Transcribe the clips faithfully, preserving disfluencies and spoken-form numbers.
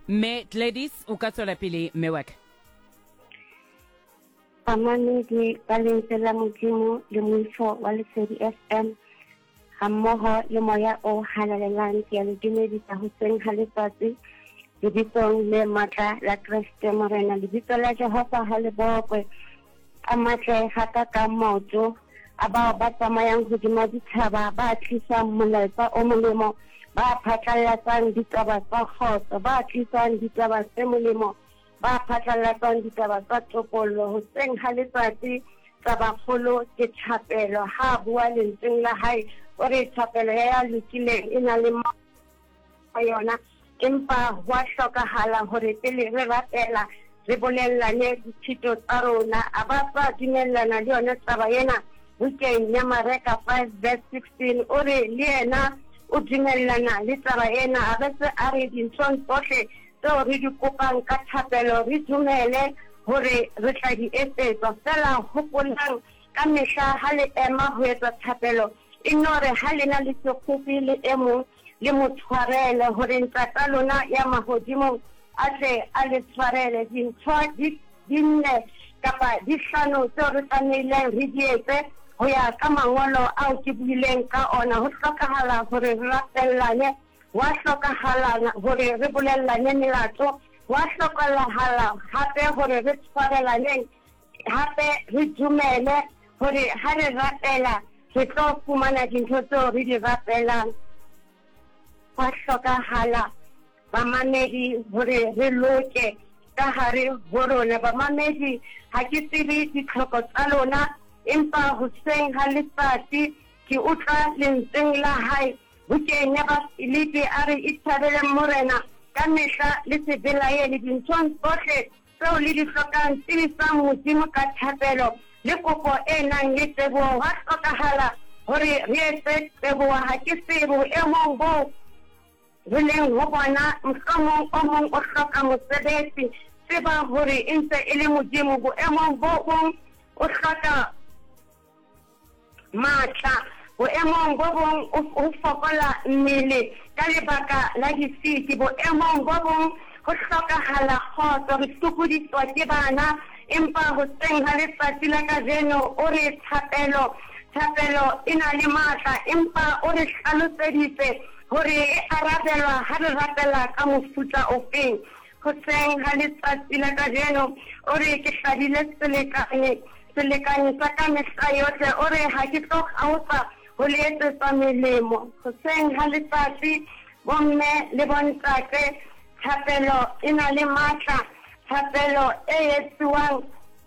Me Gladys o ka tswela pele mme wa ka. Amamedi ba lentswe la Modimo le moifo wa Lesedi F M hammoho le moya o halalelang ke a le dumedisa hoseng ha letsatsi lebitsong le matla la Kriste Morena, lebitso la Jehova ha le bokwe a matle haka ka maoto a bao ba tsamayang hodima dithaba ba tlisang molaetsa o molemo, ba phatlallatsang ditaba tsa kgotso, ba tlisang ditaba tse molemo, ba phatlallatsang ditaba tsa topollo hoseng ha letsatsi taba kgolo ke thapelo. Ha bua lentsweng la hae o re thapelo ya lokileng e na le yona, empa hwa hlokahala hore pele re rapela re bolellane dithito tsa rona. A ba sa dumellana le yona taba ena bukeng ya Mareka five verse sixteen o re le yena o dumellana le taba ena, a be se a re dinthong tsohle tseo re di kopang ka thapelo re dumele hore re tla di etsetswa. Fela hopolang ka mehla ha le ema ho etsa thapelo e nore ha le na le sekgopi le e mong le mo tshwarele hore ntsata lona ya mahodimo a tle a le tshwarele. Dintho di nne kapa di hlano tseo re tlamehileng re di etse ho ya ka mangolo ao ke buileng ka ona. Ho hlokahala hore re rapellane, wa hlokahala hore re bolellane melato, wa hlokahala hape hore re tshwarelaneng, hape re dumele hore ha re rapela re tlo fumana dintho tseo re di rapelang. Wa hlokahala bamamedi hore re loke ka hare ho rona. Bamamedi ha ke tsebe ditlhoko tsa lona, empa hoseng ha letsatsi ke utlwa lentsweng la hae bukeng ya Bafilipi a re ithabeleng Morena ka mehla le se belaele dinthong tsohle tseo le di hlokang, tsebisang Modimo ka thapelo le kopo e nang le teboho. Hwa hlokahala hore re etse teboho. Ha ke tsebo e mong bo re leng ho bona mohlomong o mong o hloka mosebetsi, tseba hore e ntse e le Modimo. Boemong bo bong o hloka matla, boemong bo bong o fokola mmele ka lebaka la disiti, boemong bo bong ho hlokahala kgotso, re sokodiswa ke bana, empa hoseng ha letsatsi la kajeno o re thapelo thapelo e na le matla, empa o re hlaloseditse hore e arabelwa ha re rapela ka mofuta ofeng. Hoseng ha letsatsi la kajeno o re ke hlabile selekane selekane sa ka mehla yohle, o re ha ke tlo kgaotsa ho le etsetsa melemo. Hoseng ha letsatsi bomme le bontate thapelo e na le matla, thapelo e etsuwang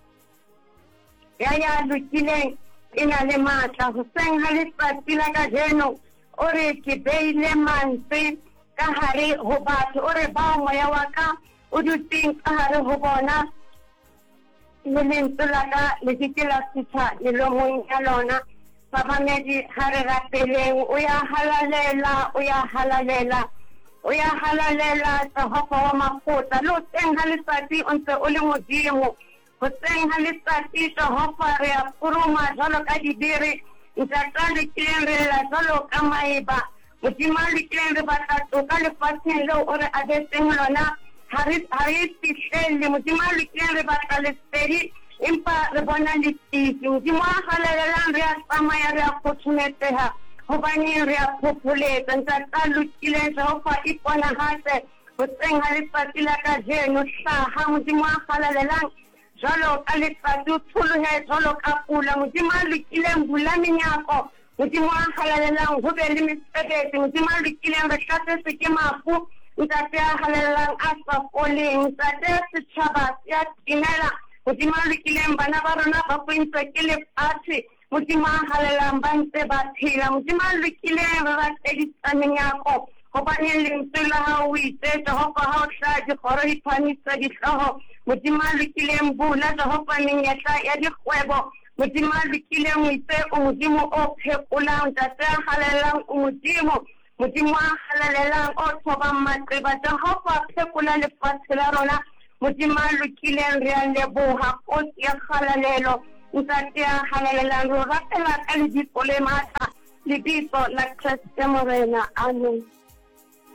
ya ya lokileng e na le matla. Hoseng ha letsatsi la kajeno o re ke beile mantswe ka hare ho batho, o re ba moya wa ka o dutseng ka hare ho bona, le lentswe la ka le ke la sitha melomong ya lona. Babamedi ha re rapeleng, o ya halalela o ya halalela o ya halalela Jehova wa makgotla. Le hoseng ha letsatsi o ntse o le Modimo, hoseng ha letsatsi Jehova re a furuma jwalo ka dibiri, ntsata lekileng re lela jwalo ka maeba, Modimo a lekileng re batla toka lefatsheng leo o re abetseng lona. Ha re fihlelle Modimo a lekileng re batla lesedi, empa re bona letisi. Modimo a halalelang re a tsamaya re a kgothumetseha hobane re a phopholetsa. Ntsata lokileng Jehova iponahatse hoseng ha letsatsi la kajeno. Hlaha Modimo a halalelang jwalo ka letsatsi, o tsholohe jwalo ka pula. Modimo a lokileng bula menyako, Modimo a halalelang ho be le mesebetsi. Modimo a lokileng re hlasetswe ke mafu, ntate a halalelang a sa foleng. Ntate setjhaba se a timela, Modimo a lokileng bana ba rona ba kwentswe ke lefatshe, Modimo a halelang ba ntse ba phela. Modimo a lokileng re ratedisa menyako hobane lentswe la hao o itse Jehova ha o hlaha dikgoro di phahamisa dihlooho. Modimo a lokileng bula Jehova menyetla ya dikgwebo. Modimo a lokileng o itse o Modimo o phekolang, ntate a halelang o Modimo, Modimo a halalelang o thobang maqeba. Jehova phekola lefatshe la rona, Modimo a lokileng re a leboha kotsi ya halalelo, ntate a halalelang re rapela ka lebitso le matla, lebitso la Kriste Morena. Amen.